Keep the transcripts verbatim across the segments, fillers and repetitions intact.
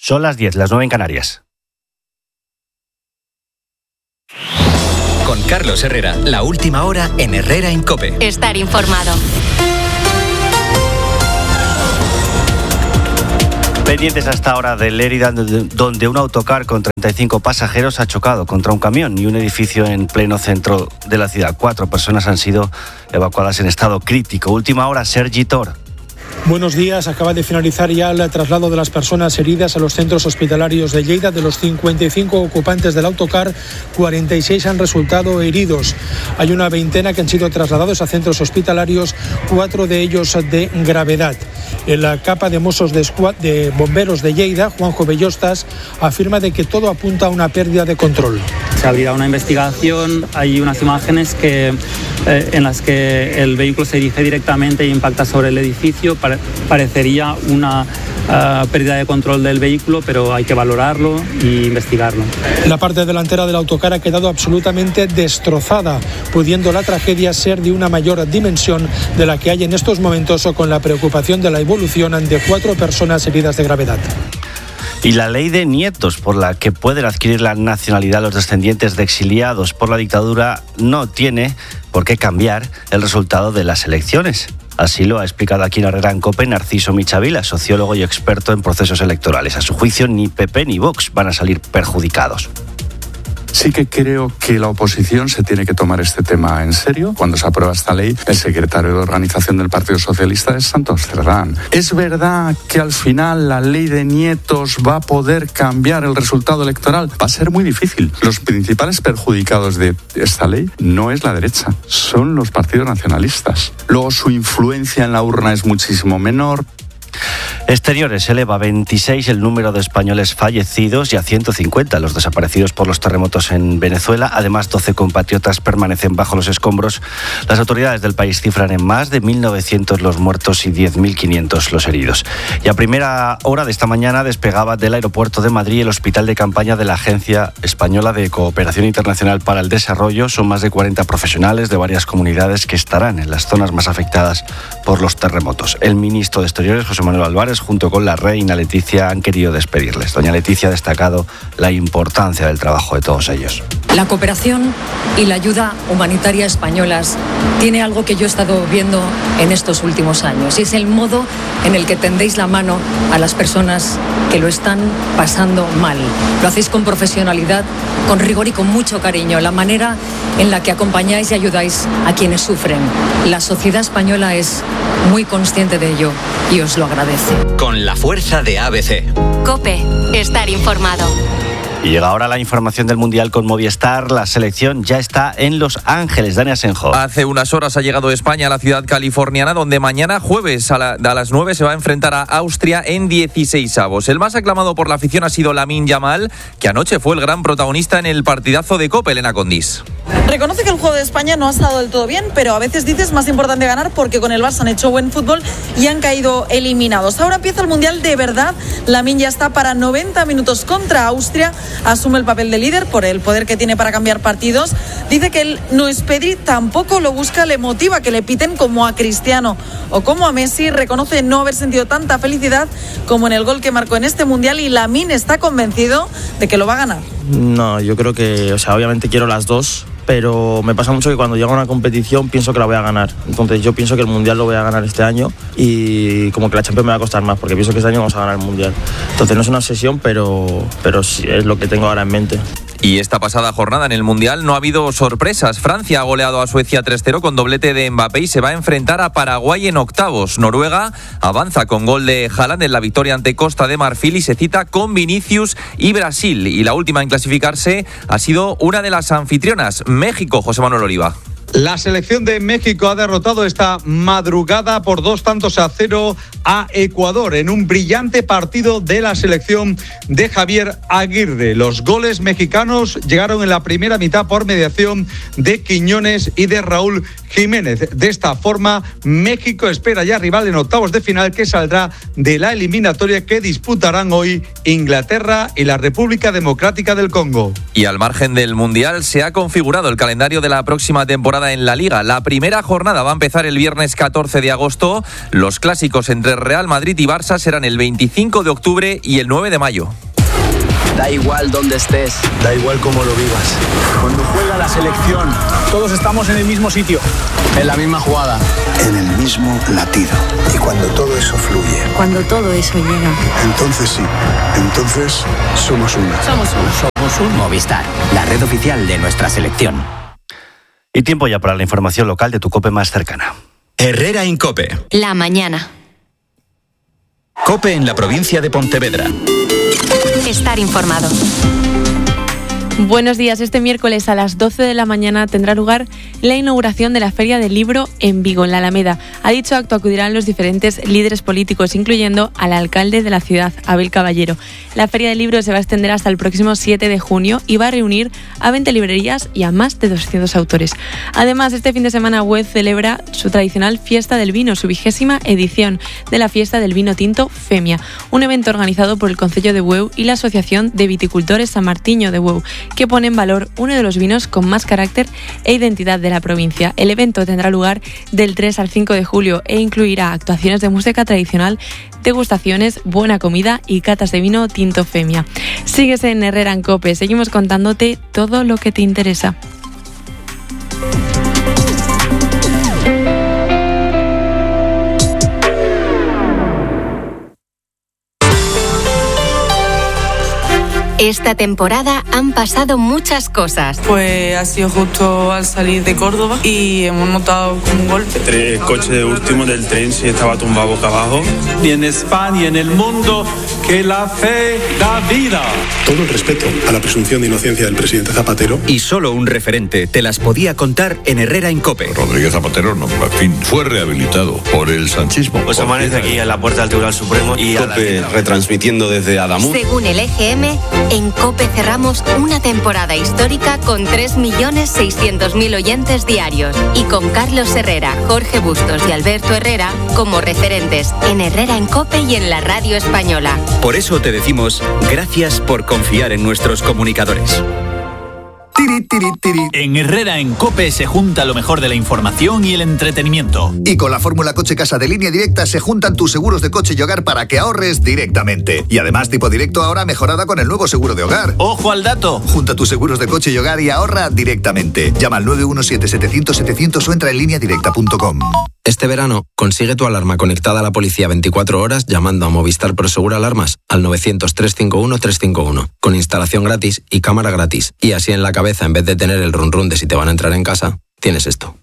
Son las diez, las nueve en Canarias. Con Carlos Herrera, la última hora en Herrera en COPE. Estar informado. Pendientes hasta ahora de Lérida, donde un autocar con treinta y cinco pasajeros ha chocado contra un camión y un edificio en pleno centro de la ciudad. Cuatro personas han sido evacuadas en estado crítico. Última hora, Sergi Tor. Buenos días. Acaba de finalizar ya el traslado de las personas heridas a los centros hospitalarios de Lleida. De los cincuenta y cinco ocupantes del autocar, cuarenta y seis han resultado heridos. Hay una veintena que han sido trasladados a centros hospitalarios, cuatro de ellos de gravedad. En la capa de Mossos de, Escuad- de Bomberos de Lleida, Juanjo Bellostas, afirma de que todo apunta a una pérdida de control. Se abrirá una investigación. Hay unas imágenes que, eh, en las que el vehículo se dirige directamente e impacta sobre el edificio. Pare- parecería una uh, pérdida de control del vehículo, pero hay que valorarlo e investigarlo. La parte delantera del autocar ha quedado absolutamente destrozada, pudiendo la tragedia ser de una mayor dimensión de la que hay en estos momentos, o con la preocupación de la evolución de cuatro personas heridas de gravedad. Y la ley de nietos, por la que pueden adquirir la nacionalidad los descendientes de exiliados por la dictadura, no tiene por qué cambiar el resultado de las elecciones. Así lo ha explicado aquí en Herrera en COPE Narciso Michavila, sociólogo y experto en procesos electorales. A su juicio, ni P P ni Vox van a salir perjudicados. Sí que creo que la oposición se tiene que tomar este tema en serio. Cuando se aprueba esta ley, el secretario de organización del Partido Socialista es Santos Cerdán. ¿Es verdad que al final la ley de nietos va a poder cambiar el resultado electoral? Va a ser muy difícil. Los principales perjudicados de esta ley no es la derecha, son los partidos nacionalistas. Luego su influencia en la urna es muchísimo menor. Exteriores eleva a veintiséis el número de españoles fallecidos y a ciento cincuenta los desaparecidos por los terremotos en Venezuela. Además, doce compatriotas permanecen bajo los escombros. Las autoridades del país cifran en más de mil novecientos los muertos y diez mil quinientos los heridos. Y a primera hora de esta mañana despegaba del aeropuerto de Madrid el hospital de campaña de la Agencia Española de Cooperación Internacional para el Desarrollo. Son más de cuarenta profesionales de varias comunidades que estarán en las zonas más afectadas por los terremotos. El ministro de Exteriores, José Manuel Álvarez, junto con la reina Leticia, han querido despedirles. Doña Leticia ha destacado la importancia del trabajo de todos ellos. La cooperación y la ayuda humanitaria españolas tiene algo que yo he estado viendo en estos últimos años, y es el modo en el que tendéis la mano a las personas que lo están pasando mal. Lo hacéis con profesionalidad, con rigor y con mucho cariño. La manera en la que acompañáis y ayudáis a quienes sufren. La sociedad española es muy consciente de ello y os lo agradece. Con la fuerza de A B C. COPE. Estar informado. Y llega ahora la información del Mundial con Movistar. La selección ya está en Los Ángeles. Dani Asenjo. Hace unas horas ha llegado España a la ciudad californiana, donde mañana jueves a, la, a las nueve se va a enfrentar a Austria en dieciseisavos. El más aclamado por la afición ha sido Lamine Yamal, que anoche fue el gran protagonista en el partidazo de COPE. Elena Condis. Reconoce que el juego de España no ha estado del todo bien, pero a veces dices más importante ganar, porque con el Barça han hecho buen fútbol y han caído eliminados. Ahora empieza el Mundial de verdad. Lamine ya está para noventa minutos contra Austria. Asume el papel de líder por el poder que tiene para cambiar partidos. Dice que él no es Pedri, tampoco lo busca, le motiva que le piten como a Cristiano o como a Messi. Reconoce no haber sentido tanta felicidad como en el gol que marcó en este Mundial, y Lamine está convencido de que lo va a ganar. No, yo creo que, o sea, obviamente quiero las dos, pero me pasa mucho que cuando llego a una competición pienso que la voy a ganar. Entonces yo pienso que el Mundial lo voy a ganar este año, y como que la Champions me va a costar más, porque pienso que este año vamos a ganar el Mundial. Entonces no es una obsesión, pero, pero sí es lo que tengo ahora en mente. Y esta pasada jornada en el Mundial no ha habido sorpresas. Francia ha goleado a Suecia tres cero con doblete de Mbappé y se va a enfrentar a Paraguay en octavos. Noruega avanza con gol de Haaland en la victoria ante Costa de Marfil y se cita con Vinicius y Brasil. Y la última en clasificarse ha sido una de las anfitrionas, México. José Manuel Oliva. La selección de México ha derrotado esta madrugada por dos tantos a cero a Ecuador en un brillante partido de la selección de Javier Aguirre. Los goles mexicanos llegaron en la primera mitad por mediación de Quiñones y de Raúl Jiménez. De esta forma, México espera ya rival en octavos de final, que saldrá de la eliminatoria que disputarán hoy Inglaterra y la República Democrática del Congo. Y al margen del Mundial, se ha configurado el calendario de la próxima temporada temporada en la Liga. La primera jornada va a empezar el viernes catorce de agosto. Los clásicos entre Real Madrid y Barça serán el veinticinco de octubre y el nueve de mayo. Da igual dónde estés, da igual cómo lo vivas. Cuando juega la selección, todos estamos en el mismo sitio, en la misma jugada, en el mismo latido. Y cuando todo eso fluye, cuando todo eso llega, entonces sí, entonces somos uno. Somos uno. Somos un Movistar, la red oficial de nuestra selección. Y tiempo ya para la información local de tu COPE más cercana. Herrera en COPE. La mañana. COPE en la provincia de Pontevedra. Estar informado. Buenos días. Este miércoles a las doce de la mañana tendrá lugar la inauguración de la Feria del Libro en Vigo, en la Alameda. A dicho acto acudirán los diferentes líderes políticos, incluyendo al alcalde de la ciudad, Abel Caballero. La Feria del Libro se va a extender hasta el próximo siete de junio y va a reunir a veinte librerías y a más de doscientos autores. Además, este fin de semana W E U celebra su tradicional Fiesta del Vino, su vigésima edición de la Fiesta del Vino Tinto Femia, un evento organizado por el Concello de W E U y la Asociación de Viticultores San Martiño de W E U, que pone en valor uno de los vinos con más carácter e identidad de la provincia. El evento tendrá lugar del tres al cinco de julio e incluirá actuaciones de música tradicional, degustaciones, buena comida y catas de vino Tinto Femia. Sigues en Herrera en COPE, seguimos contándote todo lo que te interesa. Esta temporada han pasado muchas cosas. Pues ha sido justo al salir de Córdoba y hemos notado un golpe. El coche de último del tren sí estaba tumbado boca abajo. Y en España y en el mundo, que la fe da vida. Todo el respeto a la presunción de inocencia del presidente Zapatero. Y solo un referente te las podía contar en Herrera en COPE. Rodríguez Zapatero, no, en fin, fue rehabilitado por el sanchismo. Pues amanece aquí en la puerta del Tribunal Supremo y COPE retransmitiendo desde Adamuz. Según el E G M, en COPE cerramos una temporada histórica con tres millones seiscientos mil oyentes diarios y con Carlos Herrera, Jorge Bustos y Alberto Herrera como referentes en Herrera en COPE y en la radio española. Por eso te decimos gracias por confiar en nuestros comunicadores. Tiri, tiri, tiri. En Herrera en COPE se junta lo mejor de la información y el entretenimiento. Y con la fórmula Coche Casa de Línea Directa se juntan tus seguros de coche y hogar para que ahorres directamente. Y además tipo directo ahora mejorada con el nuevo seguro de hogar. ¡Ojo al dato! Junta tus seguros de coche y hogar y ahorra directamente. Llama al nueve uno siete, setecientos, setecientos o entra en línea directa punto com. Este verano, consigue tu alarma conectada a la policía veinticuatro horas llamando a Movistar Prosegur Alarmas al novecientos, trescientos cincuenta y uno, trescientos cincuenta y uno, con instalación gratis y cámara gratis. Y así en la cabeza, en vez de tener el run run de si te van a entrar en casa, tienes esto.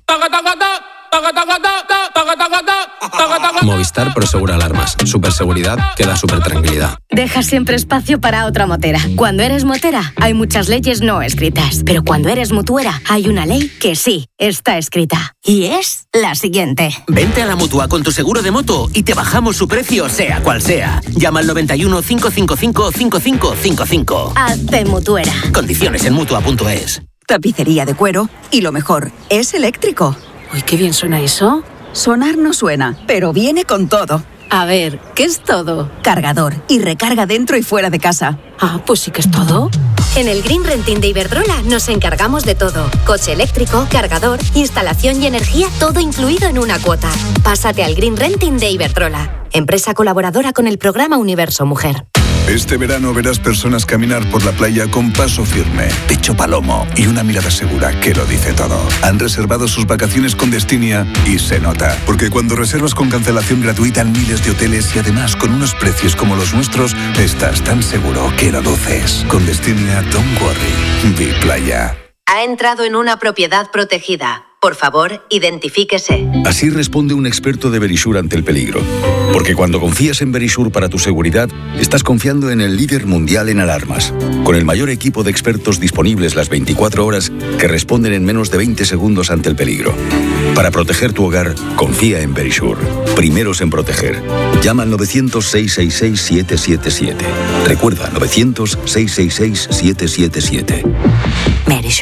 Movistar Prosegur Alarmas. Superseguridad que da super tranquilidad. Deja siempre espacio para otra motera. Cuando eres motera, hay muchas leyes no escritas. Pero cuando eres mutuera, hay una ley que sí está escrita. Y es la siguiente. Vente a la Mutua con tu seguro de moto y te bajamos su precio, sea cual sea. Llama al noventa y uno, cinco cinco cinco, cinco cinco cinco cinco. Hazte mutuera. Condiciones en mutua punto es. Tapicería de cuero y lo mejor, es eléctrico. Uy, qué bien suena eso. Sonar no suena, pero viene con todo. A ver, ¿qué es todo? Cargador y recarga dentro y fuera de casa. Ah, pues sí que es todo. En el Green Renting de Iberdrola nos encargamos de todo. Coche eléctrico, cargador, instalación y energía, todo incluido en una cuota. Pásate al Green Renting de Iberdrola, empresa colaboradora con el programa Universo Mujer. Este verano verás personas caminar por la playa con paso firme, pecho palomo y una mirada segura que lo dice todo. Han reservado sus vacaciones con Destinia y se nota, porque cuando reservas con cancelación gratuita en miles de hoteles y además con unos precios como los nuestros, estás tan seguro que lo luces. Con Destinia, don't worry, be playa. Ha entrado en una propiedad protegida. Por favor, identifíquese. Así responde un experto de Verisure ante el peligro. Porque cuando confías en Verisure para tu seguridad, estás confiando en el líder mundial en alarmas. Con el mayor equipo de expertos disponibles las veinticuatro horas que responden en menos de veinte segundos ante el peligro. Para proteger tu hogar, confía en Verisure. Primeros en proteger. Llama al novecientos, seiscientos sesenta y seis, siete siete siete. Recuerda, novecientos, seiscientos sesenta y seis, siete siete siete. Verisure.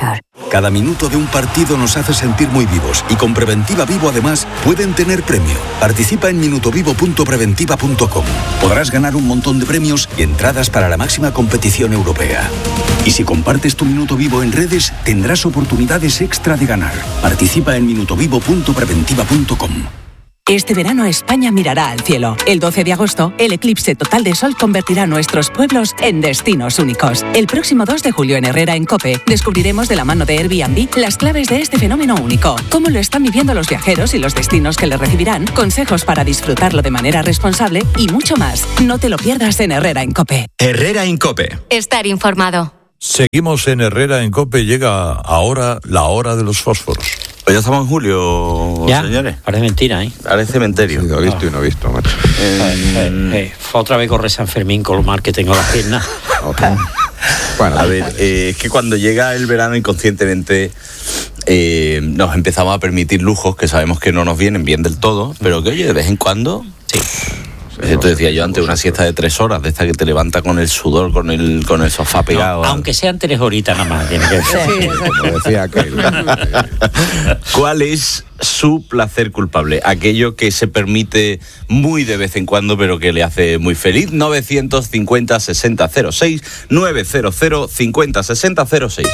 Cada minuto de un partido nos hace sentir muy vivos y con Preventiva Vivo además pueden tener premio. Participa en minutovivo punto preventiva punto com. Podrás ganar un montón de premios y entradas para la máxima competición europea. Y si compartes tu minuto vivo en redes, tendrás oportunidades extra de ganar. Participa en minutovivo punto preventiva punto com. Este verano España mirará al cielo. El doce de agosto, el eclipse total de sol convertirá nuestros pueblos en destinos únicos. El próximo dos de julio en Herrera en COPE, descubriremos de la mano de Airbnb las claves de este fenómeno único, cómo lo están viviendo los viajeros y los destinos que le recibirán, consejos para disfrutarlo de manera responsable y mucho más. No te lo pierdas en Herrera en COPE. Herrera en COPE. Estar informado. Seguimos en Herrera en COPE, llega ahora la hora de los fósforos. Pues ya estamos en julio, ¿Ya? señores. Parece mentira, ¿eh? Parece cementerio. Sí, lo he visto y no he visto, macho. Eh, eh, eh, otra vez corre San Fermín con lo mal que tengo las piernas. Bueno, a ver, eh, es que cuando llega el verano inconscientemente eh, nos empezamos a permitir lujos que sabemos que no nos vienen bien del todo, pero que oye, de vez en cuando, sí. Esto decía yo antes, una siesta de tres horas, de esta que te levanta con el sudor, con el con el sofá pegado. No, aunque sean tres horitas nada más, tiene que ser. Sí, como decía aquel. ¿Cuál es su placer culpable? Aquello que se permite muy de vez en cuando, pero que le hace muy feliz. novecientos cincuenta sesenta cero seis, novecientos cincuenta sesenta cero seis.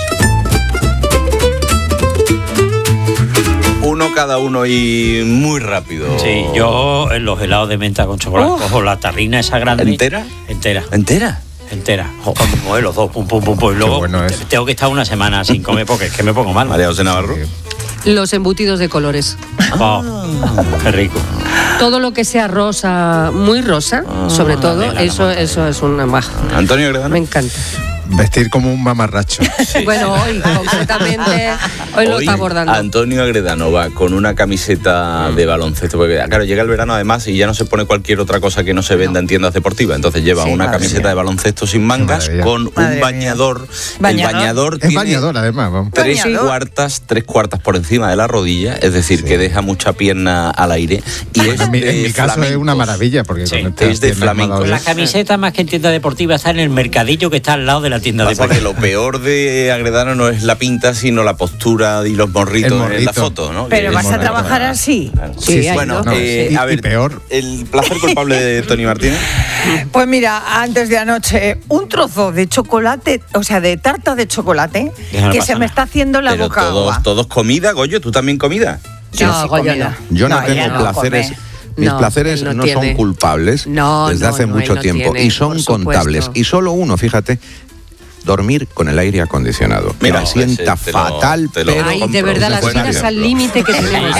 Uno cada uno y muy rápido. Sí, yo en los helados de menta con chocolate oh. cojo la tarrina esa grande. ¿Entera? Entera. ¿Entera? Entera. Con mi mujer, los dos, pum, pum, pum, pum. Y luego bueno tengo que estar una semana sin comer porque es que me pongo mal. María José Navarro. Los embutidos de colores. Oh, qué rico. Todo lo que sea rosa, muy rosa, oh, sobre todo, eso, eso es una maja. Antonio Gredano. Me encanta. Vestir como un mamarracho. Sí. Bueno, hoy concretamente, hoy lo hoy está abordando. Antonio Agredano va con una camiseta de baloncesto, porque claro, llega el verano además y ya no se pone cualquier otra cosa que no se venda en tiendas deportivas, entonces lleva sí, una camiseta mía. de baloncesto sin mangas con madre un bañador, ¿Bañador? el bañador es tiene bañador además, vamos. tres ¿Bañador? cuartas, tres cuartas por encima de la rodilla, es decir, sí. que deja mucha pierna al aire y pues es en mi, en mi caso flamencos. es una maravilla porque sí, con es de flamenco. La camiseta más que en tienda deportiva está en el mercadillo que está al lado de la tienda Pasa deportiva. Lo peor de Agredano no es la pinta, sino la postura y los morritos morrito. en la foto, ¿no? Pero que vas es a trabajar así. Sí, sí, bueno, no, eh, sí. a ver, y peor. El placer culpable de Tony Martínez. Pues mira, antes de anoche, un trozo de chocolate, o sea, de tarta de chocolate, no que se nada. me está haciendo la Pero boca todos, agua. todos comida, Goyo, ¿tú también comida? Yo no, sí, Goyo comida. no. Yo no, no tengo no placeres. come. Mis no, placeres no, no tiene. son culpables no, desde no, hace no, mucho no tiempo tiene, y son contables. Y solo uno, fíjate. Dormir con el aire acondicionado. Mira, no, sienta ese, fatal, lo, pero... Ay, de verdad, las miras al límite que tenemos.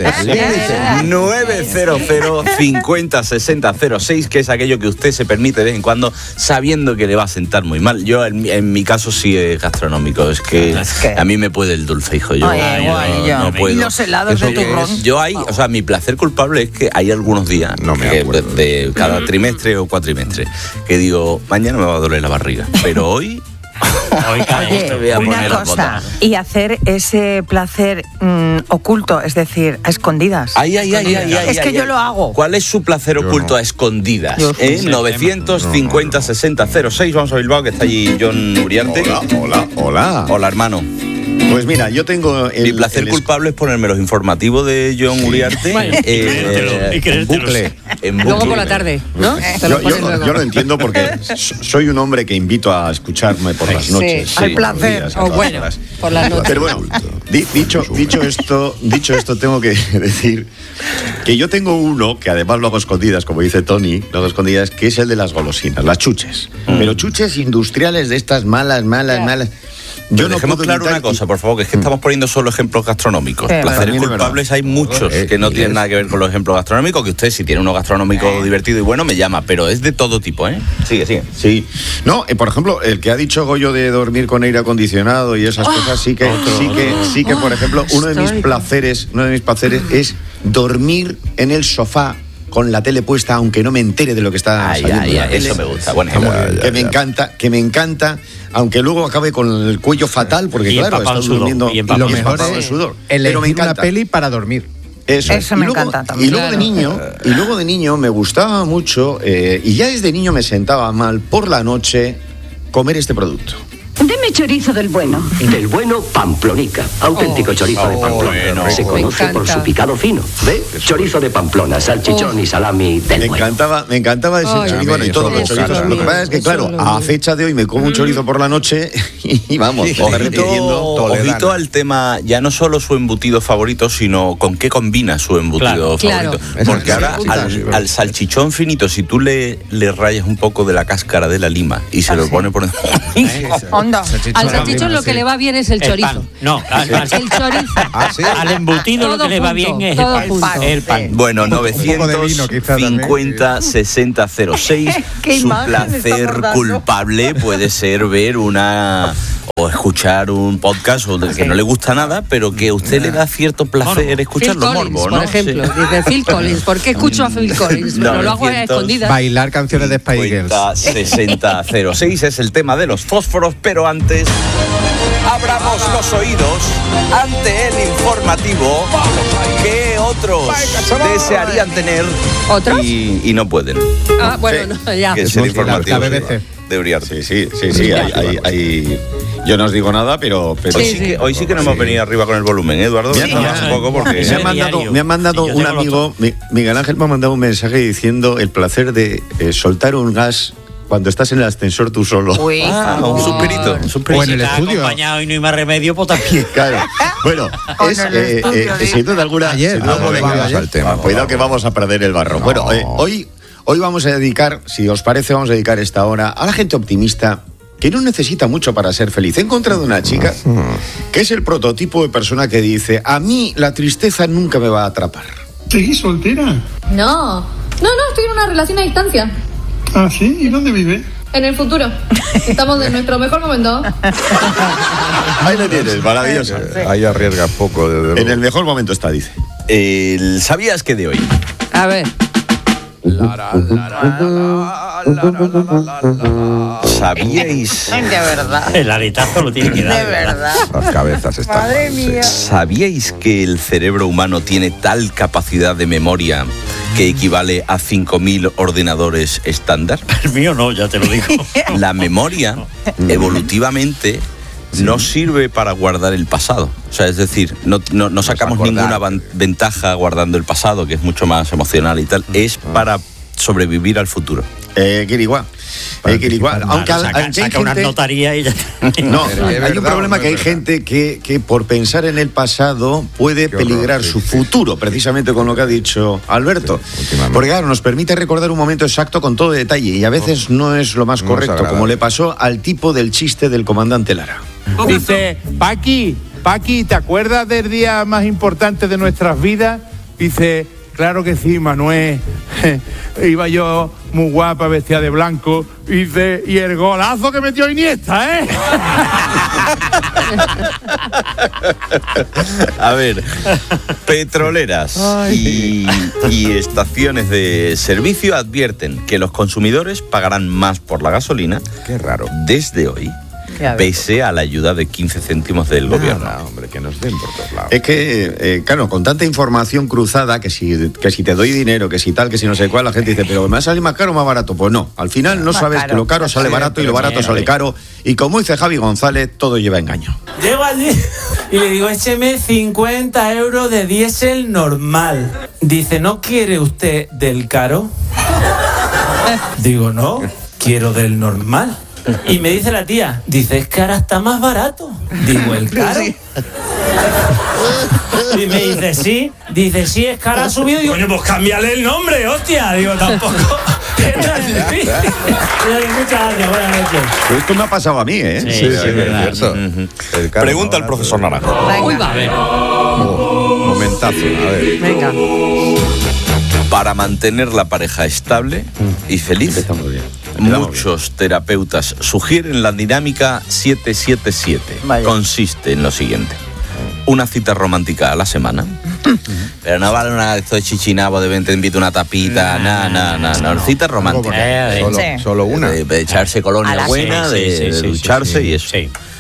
novecientos cincuenta sesenta cero seis, que es aquello que usted se permite de vez en cuando, sabiendo que le va a sentar muy mal. Yo, en, en mi caso, sí es gastronómico. Es que, es que... a mí me puede el dulce, hijo. Yo, Ay, yo guay, no, yo. no puedo. Y los helados Eso de turrón. Es, yo hay, o sea, mi placer culpable es que hay algunos días no me que, de, de cada trimestre o cuatrimestre que digo, mañana me va a doler la barriga, pero hoy... Oye, una cosa, y hacer ese placer mmm, oculto, es decir, a escondidas. Ay, ay, ay, ay, ay, es que ay, yo ay. lo hago. ¿Cuál es su placer yo oculto no. a escondidas? Yo, ¿Eh? sí, novecientos cincuenta sesenta cero seis, vamos a Bilbao, que está allí John Uriarte. Hola, hola, hola. Hola, hermano. Pues mira, yo tengo... El, Mi placer el... culpable es ponerme los informativos de John sí. Uriarte bueno, eh, en bucle. En bucle. Luego por la tarde, ¿no? Yo, yo, yo, yo lo entiendo porque soy un hombre que invito a escucharme por las noches. Sí, al sí, placer. O bueno, horas. por las noches. Pero bueno, di, dicho, dicho, esto, dicho esto, tengo que decir que yo tengo uno, que además lo hago escondidas, como dice Tony, lo hago escondidas, que es el de las golosinas, las chuches. Mm. Pero chuches industriales de estas malas, malas, yeah. malas... Yo no dejemos claro una cosa, por favor, que es que estamos poniendo solo ejemplos gastronómicos. Sí, placeres culpables hay muchos eh, que no tienen es. nada que ver con los ejemplos gastronómicos, que usted si tiene uno gastronómico eh. divertido y bueno me llama, pero es de todo tipo, ¿eh? Sigue, sigue. Sí. No, eh, por ejemplo, el que ha dicho Goyo de dormir con aire acondicionado y esas oh, cosas, sí que, otro, sí que, sí que, oh, por ejemplo, uno de mis placeres, uno de mis placeres es dormir en el sofá con la tele puesta, aunque no me entere de lo que está ay, saliendo. Ay, ay, eso me gusta. Bueno, ya, ya, que me ya. encanta, que me encanta, aunque luego acabe con el cuello fatal, porque y claro, está durmiendo y, y lo mejor es el sudor. Elegir me encanta. Una peli para dormir. Eso, Eso me luego, encanta también. Y luego claro. de niño, y luego de niño me gustaba mucho, eh, y ya desde niño me sentaba mal por la noche comer este producto. Deme Dame chorizo del bueno. Del bueno Pamplonica. Auténtico Oh. chorizo de Oh, Pamplona. bueno. Se Me conoce por encanta. su picado fino. ¿Ve? Chorizo de Pamplona, salchichón Oh. y salami del Me bueno. encantaba, me encantaba ese Ay, chorizo, bueno, y eso todos lo los chorizos. mío, Lo que pasa es que, eso claro, lo a mío. fecha de hoy me como un chorizo por la noche y vamos, Ojito, ojito al tema, ya no solo su embutido favorito, sino con qué combina su embutido Claro. favorito. Claro. Porque Esa ahora es la al, pregunta. al salchichón finito, si tú le, le rayas un poco de la cáscara de la lima y se lo pone por Onda. Al salchichón lo que le va bien es el El chorizo. pan. No, al, al- El chorizo. al embutido lo Todo que le va junto, bien es el todo pan. junto. El pan. Bueno, Un poco de novecientos vino, quizá, también. cincuenta sesenta cero seis. Qué Su imagen me está placer acordando. culpable puede ser ver una o escuchar un podcast o del que no le gusta nada, pero que a usted le da cierto placer Phil escucharlo, Collins, morbo, por ¿no? ejemplo. Sí. Dice Phil Collins. ¿Por qué escucho a Phil Collins? Pero lo hago a escondidas. Bailar canciones de Spice Girls. sesenta cero seis es el tema de los fósforos, pero antes abramos los oídos ante el informativo que otros desearían tener y, y no pueden. Ah, bueno, no, ya. Que es el informativo La B B C. de Uriarte. Sí, sí, sí, sí. Hay, hay- hay- Yo no os digo nada, pero. pero Hoy, sí que, hoy sí que no hemos venido arriba con el volumen, ¿eh, Eduardo? Me han, Vamos un poco porque... me han mandado, me han mandado un amigo, Mi- Miguel Ángel me ha mandado un mensaje diciendo el placer de eh, soltar un gas cuando estás en el ascensor tú solo. Ah, un suspirito. Un suspirito. O en el Si está estudio. acompañado y no hay más remedio, pues también. Claro. Bueno, es, eh, eh, sin duda alguna, sin duda vamos, alguna- vamos al tema, cuidado que vamos a perder el barro. Bueno, eh, hoy, hoy vamos a dedicar, si os parece, vamos a dedicar esta hora a la gente optimista que no necesita mucho para ser feliz. He encontrado una chica que es el prototipo de persona que dice: a mí la tristeza nunca me va a atrapar. ¿Seguís soltera? No, no, no, estoy en una relación a distancia. ¿Ah, sí? ¿Y dónde vive? En el futuro. Estamos en nuestro mejor momento. Ahí lo tienes, maravilloso. Ahí arriesgas poco, desde luego. En el mejor momento está, dice. El ¿Sabías que de hoy? A ver. ¿Sabíais? De verdad. El aretazo lo tiene que dar. De verdad. Las cabezas están. Madre mía. ¿Sabíais que el cerebro humano tiene tal capacidad de memoria que equivale a cinco mil ordenadores estándar? El mío no, ya te lo digo. La memoria, evolutivamente, no sirve para guardar el pasado. O sea, es decir, no, no, no sacamos ninguna van- ventaja guardando el pasado, que es mucho más emocional y tal. Es para sobrevivir al futuro. Eh, Kirigua. Eh, Kirigua. Aunque, Claro, saca, aunque hay saca unas gente- notarías y ya. No, Pero hay es un verdad, problema no que es hay verdad. gente que, que por pensar en el pasado puede Qué horror, peligrar sí, su sí, futuro, precisamente con lo que ha dicho Alberto. Porque claro, nos permite recordar un momento exacto con todo detalle y a veces no es lo más No es correcto, agradable. como le pasó al tipo del chiste del comandante Lara. Dice, Paqui, Paqui, ¿te acuerdas del día más importante de nuestras vidas? Dice, claro que sí, Manuel. Iba yo muy guapa, vestida de blanco. Dice, y el golazo que metió Iniesta, ¿eh? A ver, petroleras y, y estaciones de servicio advierten que los consumidores pagarán más por la gasolina. Qué raro. Desde hoy, Ya ves. pese a la ayuda de quince céntimos del gobierno. Nada, hombre, que nos den por todos lados. Es que, eh, claro, con tanta información cruzada, que si, que si te doy dinero, que si tal, que si no sé cuál, la gente dice, pero ¿me va a salir más caro o más barato? Pues no, al final no Más sabes caro. que lo caro sale Sí, barato y lo pero barato bueno, sale sí. caro. Y como dice Javi González, todo lleva engaño. Llego allí y le digo, écheme cincuenta euros de diésel normal. Dice, ¿no quiere usted del caro? Digo, no, quiero del normal. Y me dice la tía, dice, es que ahora está más barato. Digo, ¿el caro? Y me dice, sí. Dice, sí, es que ahora ha subido. Digo, coño, pues cámbiale el nombre, hostia. Digo, tampoco. Es tan difícil. Muchas gracias, buenas noches. Pero esto me ha pasado a mí, ¿eh? Sí, sí, es verdad. Cierto. El carro Pregunta al ahora, profesor Naranjo. Uy, va. A ver. Oh, momentazo, a ver. Venga. Para mantener la pareja estable y feliz, Empezamos bien. muchos terapeutas sugieren la dinámica siete siete siete. Vaya. Consiste en lo siguiente. Una cita romántica a la semana. Pero no vale una esto de chichinabo de ven, te invito a una tapita. No, no, no, no. Cita romántica. Eh, Solo, Sí. solo una. De, de echarse A colonia la buena, sí, de, sí, sí, de sí, ducharse sí, y eso. sí.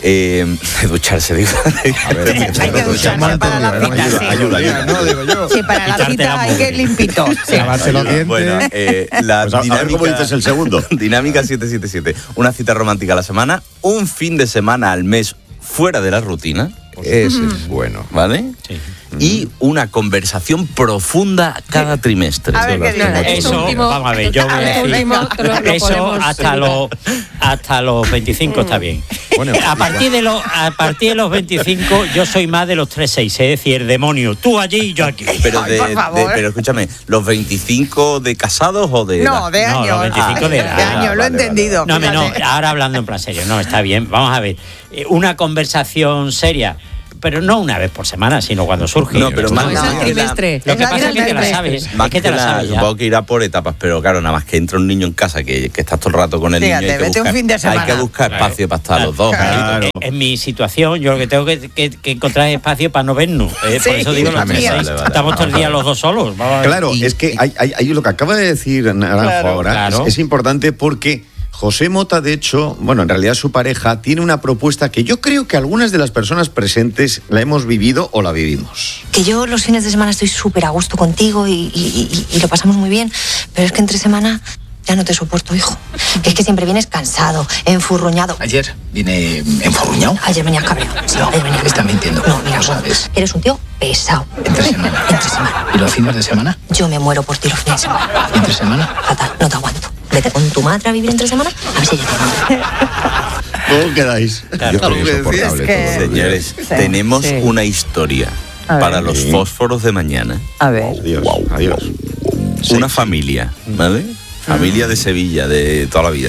Eh, de ducharse, digo. A ver, hay que ducharse para la cita, sí. Ayuda, ayuda. No, digo yo. Sí, para la cita hay que ir limpito. Sí. Lavarse los dientes. Bueno, eh, la pues a, dinámica, a ver cómo dices el segundo. Dinámica siete siete siete. Una cita romántica a la semana, un fin de semana al mes fuera de la rutina. Ese es bueno. ¿Vale? Sí. Y una conversación profunda cada trimestre. A ver, ¿qué dices? Eso, último- vamos a ver, yo voy a Esto decir, último te lo- lo eso podemos hasta evitar. los hasta los veinticinco está bien. Bueno, A partir de los a partir de los veinticinco yo soy más de los tres seis, es decir, el demonio, tú allí y yo aquí. Pero, Ay, de, por de- favor. pero escúchame, ¿los veinticinco de casados o de No, edad? de No, años. los veinticinco de edad. De años, lo he Vale, entendido. No, me, no, fíjate. ahora hablando en plan serio, no, está bien. Vamos a ver, eh, una conversación seria, pero no una vez por semana, sino cuando surge. No, pero más- No, es más al que la- trimestre. Lo que Es al pasa es que te la trimestre. sabes, Más es que te la la- sabes ya. Supongo que irá por etapas, pero claro, nada más que entra un niño en casa que, que estás todo el rato con el Fíjate, niño. Hay que, vete un buscar, fin de hay semana. que buscar Claro. espacio para estar los dos. Claro. En- En mi situación, yo lo que tengo que, que- que encontrar es espacio para no vernos. eh, Sí. Por eso digo los Vale, tres, vale, seis. vale. Estamos todo el día los dos solos. Vamos a ver. Claro, Y- es que hay, hay- hay lo que acaba de decir Naranjo Claro, ahora claro. Es, es importante porque José Mota, de hecho, bueno, en realidad su pareja tiene una propuesta que yo creo que algunas de las personas presentes la hemos vivido o la vivimos. Que yo los fines de semana estoy súper a gusto contigo y, y- y- y lo pasamos muy bien, pero es que entre semana ya no te soporto, hijo. Es que siempre vienes cansado, enfurruñado. Ayer vine enfurruñado. Ayer venías cabreado. Sí, No, ayer venías estás cabreado. mintiendo. No, mira, Lo sabes. eres un tío pesado. Entre semana. Entre semana. ¿Y los fines de semana? Yo me muero por ti los fines de semana. ¿Y entre semana? Fatal, no te aguanto. Vete con tu madre a vivir entre semana, a ver si ella te aguanta. ¿Cómo quedáis? Yo creo insoportable Es que- todo. Señores, Sí. tenemos Sí. una historia A ver. para los Sí. fósforos de mañana. A ver. Adiós, adiós. Una familia, ¿vale? Familia de Sevilla, de toda la vida.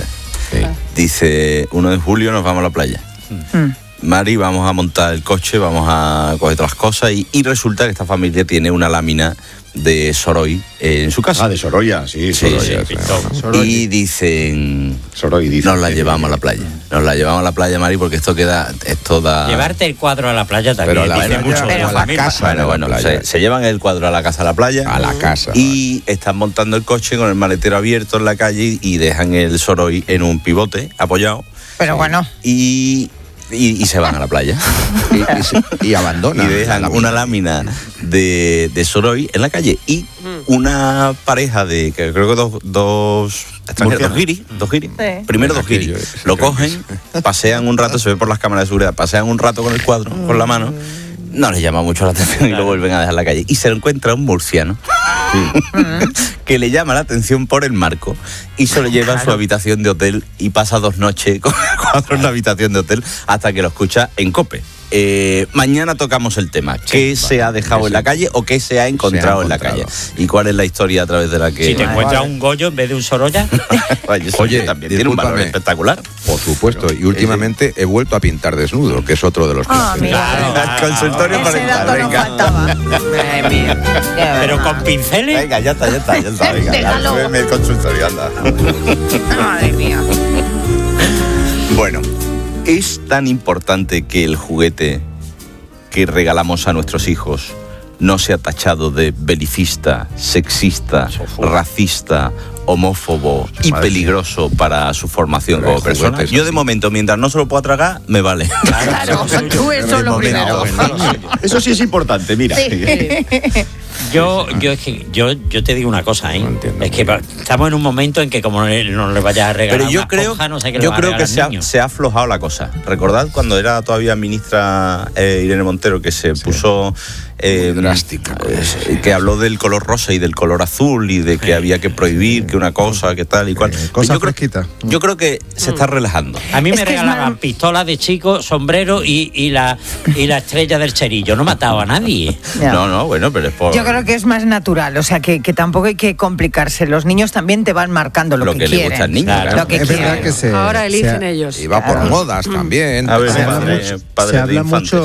Dice, uno de julio nos vamos a la playa. Mari, vamos a montar el coche, vamos a coger todas las cosas y, y resulta que esta familia tiene una lámina de Soroy en su casa. Ah, de Sorolla, sí, Sí, Sorolla. sí, sí. Y dicen, Soroy dice. nos la llevamos a la playa. Nos la llevamos a la playa, Mari, porque esto queda, esto da... Llevarte el cuadro a la playa también Pero la- dice bueno, mucho. pero de a la la familia. casa. Bueno, de la bueno, playa. se, se llevan el cuadro a la casa a la playa. A la casa. Y están montando el coche con el maletero abierto en la calle y dejan el Soroy en un pivote apoyado. Pero bueno. Y, y, y se van a la playa. Y, y se- y abandonan Y dejan la una lámina de, de Soroy en la calle. Y una pareja de, que creo que dos, dos extranjeros, dos guiris, dos guiris. Sí. Primero dos Aquello guiris. es- Lo cogen, pasean un rato, se ve por las cámaras de seguridad, pasean un rato con el cuadro, con la mano. No les llama mucho la atención y lo vuelven a dejar en la calle. Y se lo encuentra un murciano que le llama la atención por el marco y se lo lleva a su habitación de hotel y pasa dos noches con el cuadro en la habitación de hotel hasta que lo escucha en COPE. Eh, mañana tocamos el tema. ¿Qué se ha dejado en la calle o qué se ha encontrado en la calle? ¿Y cuál es la historia a través de la que... Si te encuentras un Goyo en vez de un Sorolla. Oye, eso Oye, también tiene un valor discúlpame. espectacular. Por supuesto. Y últimamente he vuelto a pintar desnudo, que es otro de los Ah, placeres. mira. Claro, consultorio Ese parental, dato no venga. faltaba. Madre mía. Ya Pero verás. con pinceles. Venga, ya está, ya está, ya está. Venga, Déjalo. súbeme el consultorio, anda. Madre mía. Bueno, es tan importante que el juguete que regalamos a nuestros hijos no sea tachado de belicista, sexista, racista, homófobo y peligroso para su formación Pero hay como persona. juguetes Yo de así. momento, mientras no se lo pueda tragar, me vale. Claro, tú eso De lo momento. primero. Eso sí es importante, mira. Yo, yo es que yo, yo te digo una cosa, ¿eh? No entiendo es que muy pa- estamos en un momento en que como no le, no le vayas a regalar Pero yo una creo, esponja, no sé qué le yo vas a creo que regalar se al ha, niño. se ha aflojado la cosa. Recordad cuando era todavía ministra eh, Irene Montero, que se puso eh, drástica. eh, que habló del color rosa y del color azul y de que había que prohibir que una cosa, que tal y cual. cosa Pues yo, creo, fresquita. yo creo que se está relajando. A mí Es me que es regalaban mal- pistolas de chico, sombrero y, y la y la estrella del cerillo. No mataba a nadie. Ya. No, no, bueno, pero es por Yo creo que es más natural, o sea, que, que tampoco hay que complicarse. Los niños también te van marcando lo, Lo que, que le quieren. gusta al niño, Claro. claro. Lo que Es verdad quieren. que se, Ahora eligen se, ellos. Y va por modas también. A ver, se habla padre- mucho, padre se de habla infantes. mucho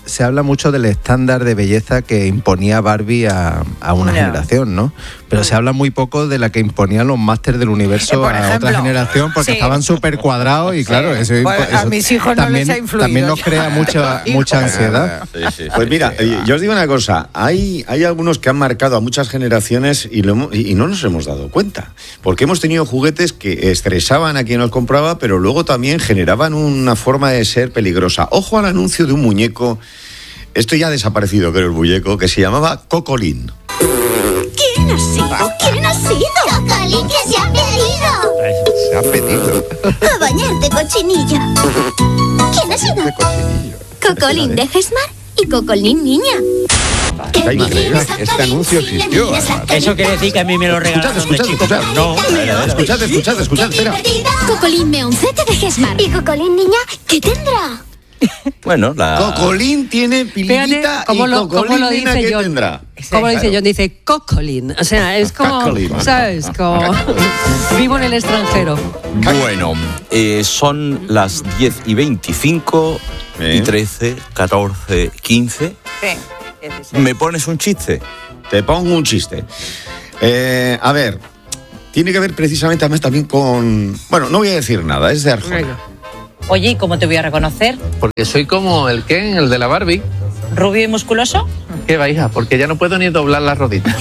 se habla mucho del estándar de belleza que imponía Barbie a, a una No. generación, ¿no? Pero se habla muy poco de la que imponían los másters del universo Eh, por a ejemplo, otra generación porque sí. estaban súper cuadrados y claro, eso, Pues a eso mis hijos no también, les ha influido también nos ya. crea mucha, mucha ansiedad. Pues mira, eh, yo os digo una cosa, hay, hay algunos que han marcado a muchas generaciones y, lo hemos- y no nos hemos dado cuenta, porque hemos tenido juguetes que estresaban a quien los compraba, pero luego también generaban una forma de ser peligrosa. Ojo al anuncio de un muñeco, esto ya ha desaparecido, creo, el muñeco, que se llamaba Cocolín. ¿Quién ha sido? ¿Quién ha sido? Cocolín, que se ha pedido. Se ha pedido. A bañarte, cochinilla. ¿Quién ha sido? Cocolín de Gesmar y Cocolín niña. Está increíble. Este anuncio existió. Eso quiere decir que a mí me lo regalaron de chico. No, escuchad, escuchad, escuchad, espera. Cocolín meoncete de Gesmar. ¿Y Cocolín niña qué tendrá? Bueno, la... Cocolín tiene pilita Fíjate cómo y lo, cómo Cocolín lo nena, dice ¿qué John. tendrá? ¿Cómo lo dice Claro. John? Dice cocolín. O sea, es como, Cocolín. ¿sabes? Como vivo en el extranjero. Bueno, eh, son las diez y veinticinco y trece, catorce, quince. ¿Me pones un chiste? Te pongo un chiste. Eh, a ver, tiene que ver precisamente además también con... Bueno, no voy a decir nada, es de Arjona. Oye, ¿y cómo te voy a reconocer? Porque soy como el Ken, el de la Barbie. ¿Rubio y musculoso? ¿Qué va, hija? Porque ya no puedo ni doblar las roditas.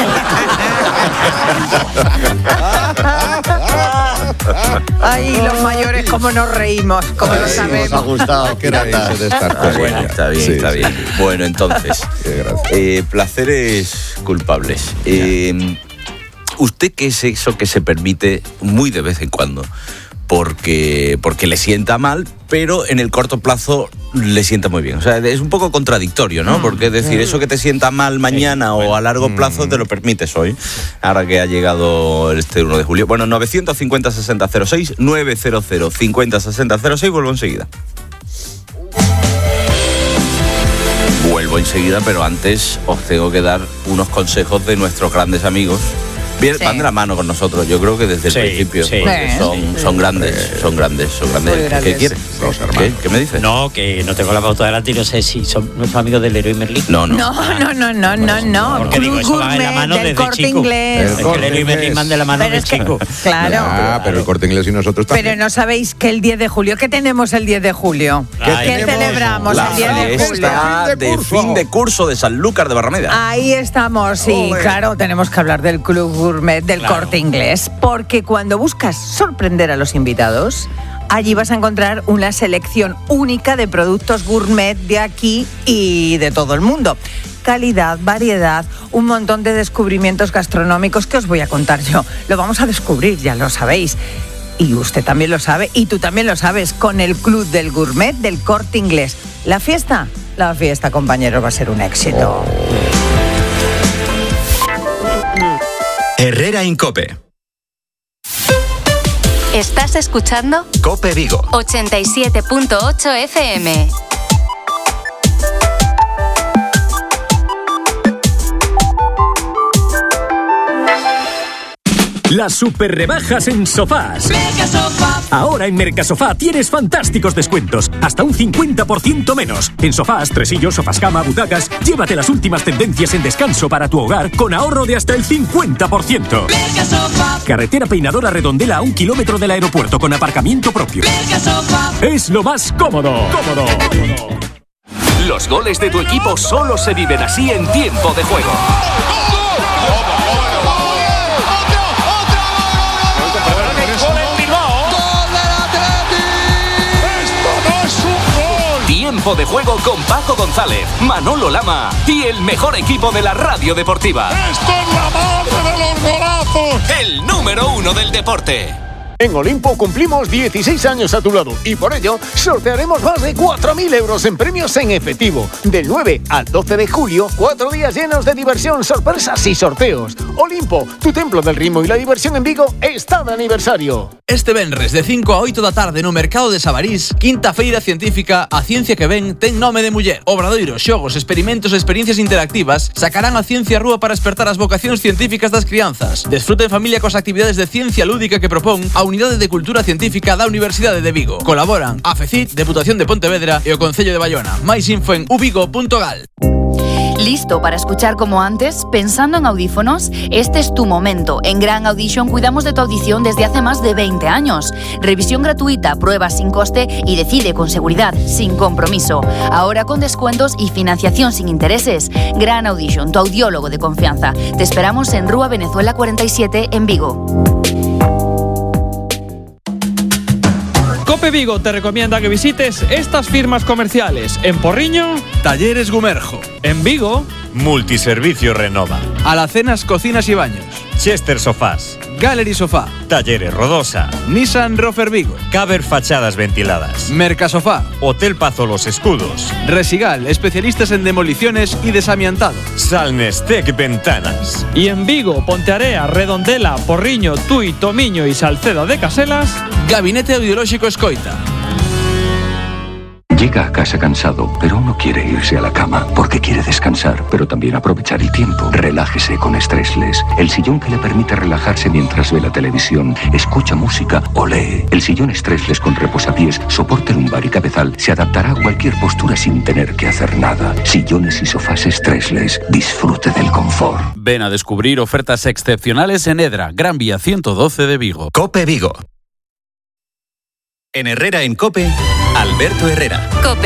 Ay, los mayores, cómo nos reímos, cómo lo sabemos. Nos ha gustado. Qué reírse de estas Está bien, cosas. está bien, Sí, está sí. bien. Bueno, entonces, eh, placeres culpables. Eh, ¿Usted qué es eso que se permite muy de vez en cuando? Porque, porque le sienta mal, pero en el corto plazo le sienta muy bien. O sea, es un poco contradictorio, ¿no? Porque es decir, eso que te sienta mal mañana o a largo plazo te lo permites hoy, ahora que ha llegado este uno de julio. Bueno, novecientos cincuenta sesenta cero seis, novecientos cincuenta sesenta cero seis, vuelvo enseguida. Vuelvo enseguida, pero antes os tengo que dar unos consejos de nuestros grandes amigos. Bien, Sí. van de la mano con nosotros, yo creo que desde el Sí, principio, sí. porque Sí. son, son grandes, son grandes, son grandes. Muy ¿Qué grandes. quieres? ¿Qué? ¿Qué me dices? No, que no tengo la pauta delante y no sé si son nuestros amigos del Leroy Merlin. No, no. No, no, no, no, no, no. Porque digo, Club eso va en la Gourmet mano del desde Corte chico. Inglés. Es que el Leroy Merlin van de la mano Pero del es que- chico. Claro. Ah, pero el Corte Inglés y nosotros también. Pero no sabéis que el diez de julio, ¿qué tenemos el diez de julio? Ay, ¿Qué tenemos celebramos La el diez de julio? fiesta de fin de curso de Sanlúcar de Barrameda. Ahí estamos, sí, claro, tenemos que hablar del Club Gourmet del Claro. Corte Inglés, porque cuando buscas sorprender a los invitados, allí vas a encontrar una selección única de productos gourmet de aquí y de todo el mundo. Calidad, variedad, un montón de descubrimientos gastronómicos que os voy a contar yo. Lo vamos a descubrir, ya lo sabéis. Y usted también lo sabe, y tú también lo sabes, con el Club del Gourmet del Corte Inglés. La fiesta, la fiesta, compañeros, va a ser un éxito. Herrera Incope. Estás escuchando Cope Vigo. ochenta y siete punto ocho F M. Las super rebajas en sofás. Ahora en Mercasofá tienes fantásticos descuentos, hasta un cincuenta por ciento menos. En sofás, tresillos, sofás cama, butacas, llévate las últimas tendencias en descanso para tu hogar con ahorro de hasta el cincuenta por ciento. Carretera Peinadora Redondela a un kilómetro del aeropuerto con aparcamiento propio. Es lo más cómodo. Cómodo. Los goles de tu equipo solo se viven así en tiempo de juego. Tiempo de juego con Paco González, Manolo Lama y el mejor equipo de la radio deportiva. ¡Esto es la madre de los golazos! El número uno del deporte. En Olimpo cumplimos dieciséis años a tu lado y por ello sortearemos más de cuatro mil euros en premios en efectivo. Del nueve al doce de julio, cuatro días llenos de diversión, sorpresas y sorteos. Olimpo, tu templo del ritmo y la diversión en Vigo, está de aniversario. Este venres de cinco a oito da tarde no mercado de Sabarís, quinta feira científica A Ciencia que Ven ten nome de muller. Obradoiros, xogos, experimentos e experiencias interactivas sacarán a ciencia á rúa para despertar as vocacións científicas das crianzas. Desfruta en familia cos actividades de ciencia lúdica que propón a Unidade de Cultura Científica da Universidade de Vigo. Colaboran a FECIT, Deputación de Pontevedra e o Concello de Bayona. Máis info en uvigo punto gal. ¿Listo para escuchar como antes? ¿Pensando en audífonos? Este es tu momento. En Gran Audition cuidamos de tu audición desde hace más de veinte años. Revisión gratuita, pruebas sin coste y decide con seguridad, sin compromiso. Ahora con descuentos y financiación sin intereses. Gran Audition, tu audiólogo de confianza. Te esperamos en Rúa Venezuela cuarenta y siete en Vigo. Cope Vigo te recomienda que visites estas firmas comerciales. En Porriño, Talleres Gumerjo. En Vigo, Multiservicio Renova. Alacenas Cocinas y Baños. Chester Sofás. Gallery Sofá. Talleres Rodosa. Nissan Rofer Vigo. Caber Fachadas Ventiladas. Mercasofá. Hotel Pazo Los Escudos. Resigal, especialistas en demoliciones y desamiantado. Salnestec Ventanas. Y en Vigo, Pontearea, Redondela, Porriño, Tui, Tomiño y Salceda de Caselas, Gabinete Audiolóxico Escoita. Llega a casa cansado, pero aún no quiere irse a la cama porque quiere descansar, pero también aprovechar el tiempo. Relájese con Stressless, el sillón que le permite relajarse mientras ve la televisión, escucha música o lee. El sillón Stressless con reposapiés, soporte lumbar y cabezal se adaptará a cualquier postura sin tener que hacer nada. Sillones y sofás Stressless. Disfrute del confort. Ven a descubrir ofertas excepcionales en Edra, Gran Vía ciento doce de Vigo. Cope Vigo. En Herrera en Cope, Alberto Herrera. Cope.